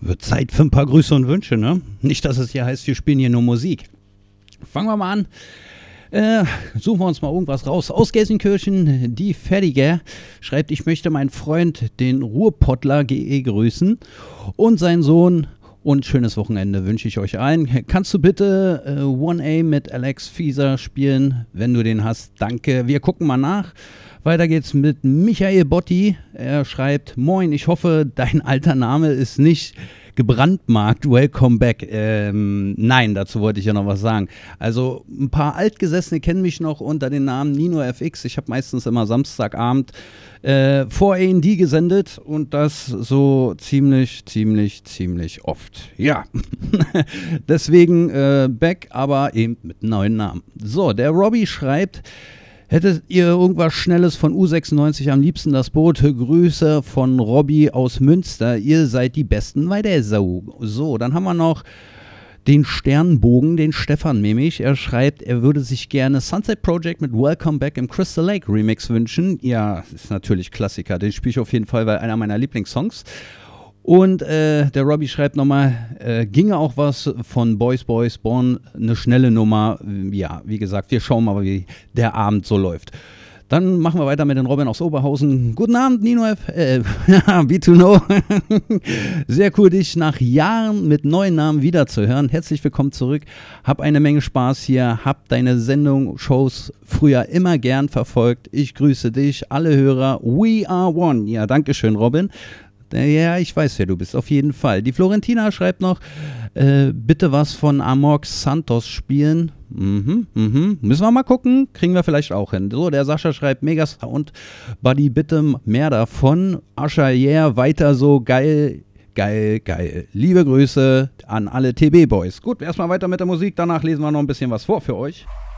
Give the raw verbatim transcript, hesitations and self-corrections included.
Wird Zeit für ein paar Grüße und Wünsche, ne? Nicht, dass es hier heißt, wir spielen hier nur Musik. Fangen wir mal an. Äh, suchen wir uns mal irgendwas raus. Aus Gelsenkirchen, die Fertiger schreibt, ich möchte meinen Freund, den Ruhrpottler G E, grüßen und seinen Sohn. Und schönes Wochenende wünsche ich euch allen. Kannst du bitte äh, one A mit Alex Fieser spielen, wenn du den hast? Danke. Wir gucken mal nach. Weiter geht's mit Michael Botti. Er schreibt, moin, ich hoffe, dein alter Name ist nicht gebrandmarkt. Welcome back. Ähm, nein, dazu wollte ich ja noch was sagen. Also ein paar Altgesessene kennen mich noch unter dem Namen Nino F X. Ich habe meistens immer Samstagabend äh, vor A and D gesendet und das so ziemlich, ziemlich, ziemlich oft. Ja, deswegen äh, back, aber eben mit einem neuen Namen. So, der Robby schreibt, hättet ihr irgendwas Schnelles von U sechsundneunzig, am liebsten das Boot? Grüße von Robby aus Münster. Ihr seid die Besten bei der Sau. So, dann haben wir noch den Sternbogen, den Stefan nämlich. Er schreibt, er würde sich gerne Sunset Project mit Welcome Back im Crystal Lake Remix wünschen. Ja, ist natürlich Klassiker. Den spiele ich auf jeden Fall, weil einer meiner Lieblingssongs. Und äh, der Robby schreibt nochmal, äh, ginge auch was von Boys Boys Born, eine schnelle Nummer. Ja, wie gesagt, wir schauen mal, wie der Abend so läuft. Dann machen wir weiter mit den Robin aus Oberhausen. Guten Abend, Nino F. Äh, B zwei know. Sehr cool, dich nach Jahren mit neuen Namen wiederzuhören. Herzlich willkommen zurück. Hab eine Menge Spaß hier. Hab deine Sendung, Shows früher immer gern verfolgt. Ich grüße dich, alle Hörer. We are one. Ja, danke schön, Robin. Ja, ich weiß, wer du bist, auf jeden Fall. Die Florentina schreibt noch, äh, bitte was von Amok Santos spielen. Mhm, mhm. Müssen wir mal gucken, kriegen wir vielleicht auch hin. So, der Sascha schreibt, Megasound, Buddy, bitte mehr davon. Ascher, yeah, weiter so, geil, geil, geil. Liebe Grüße an alle T B-Boys. Gut, erstmal weiter mit der Musik, danach lesen wir noch ein bisschen was vor für euch.